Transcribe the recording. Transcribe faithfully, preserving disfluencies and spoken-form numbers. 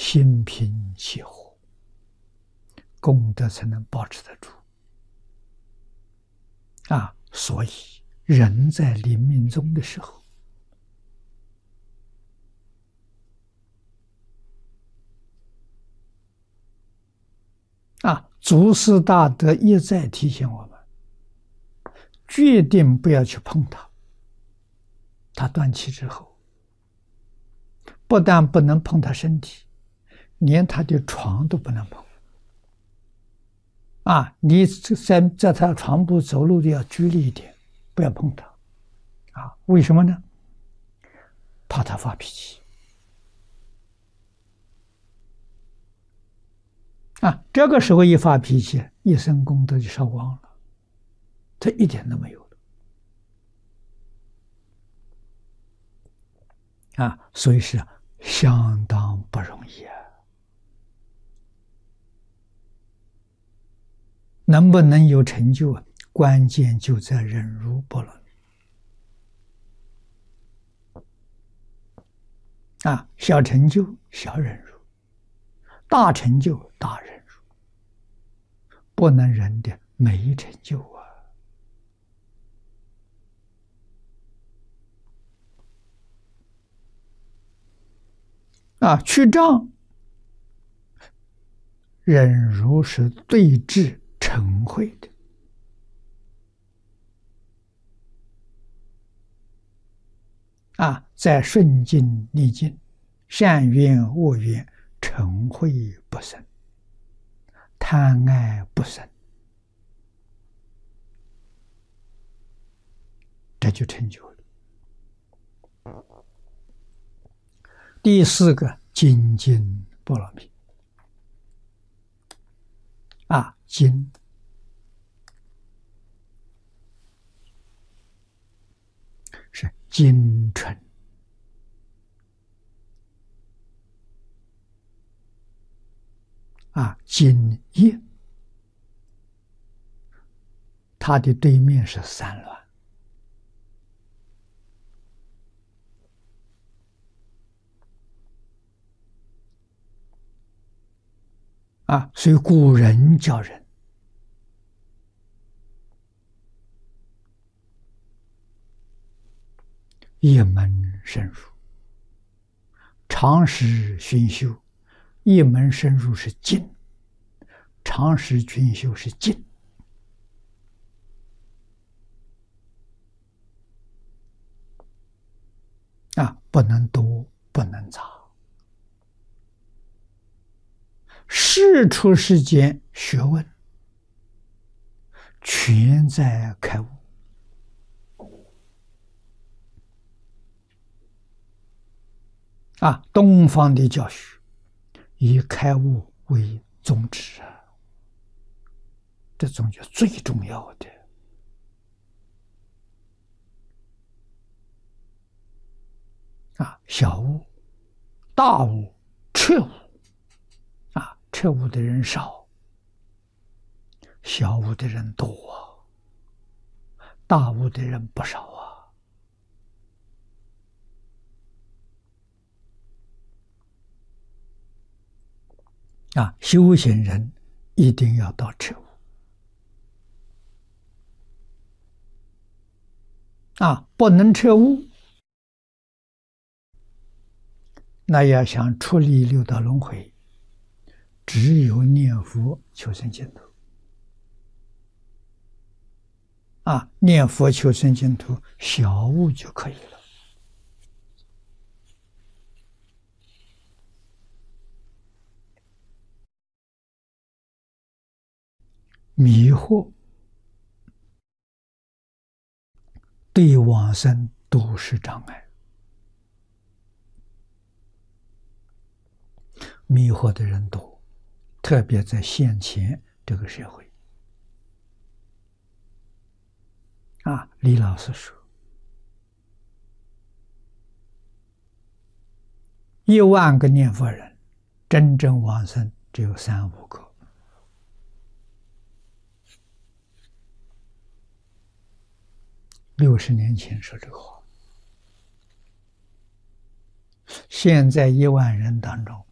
心平气和，功德才能保持得住。啊，所以人在临命终的时候，啊，祖师大德一再提醒我们，决定不要去碰它。他断气之后，不但不能碰他身体，连他的床都不能碰。啊，你在在他床铺走路的要距离一点，不要碰他。啊，为什么呢？怕他发脾气。啊，这个时候一发脾气，一生功德就烧光了，他一点都没有了。啊，所以是相当不容易啊。能不能有成就，关键就在忍辱波罗蜜。啊，小成就小忍辱，大成就大忍辱，不能忍的没成就啊。啊，去障忍辱是对治嗔恚的。啊，在顺境逆境，善缘恶缘，嗔恚不生，贪爱不生，这就成就了。第四个，精进波罗蜜。啊，精是精纯，啊，精液，它的对面是散乱。啊，所以古人教人一门深入，长时熏修。一门深入是静，长时熏修是静。啊，不能多，不能杂。世出世间学问，全在开悟。啊，东方的教学以开悟为宗旨啊，这宗旨最重要的。啊，小悟、大悟、彻悟。啊，彻悟的人少，小悟的人多，大悟的人不少啊。啊，修行人一定要到彻悟。啊，不能彻悟，那要想出离六道轮回，只有念佛求生净土。啊，念佛求生净土，小悟就可以了。迷惑对往生都是障碍。迷惑的人多，特别在现前这个社会。啊，李老师说，一万个念佛人，真正往生只有三五个。六十年前说这个话，现在一万人当中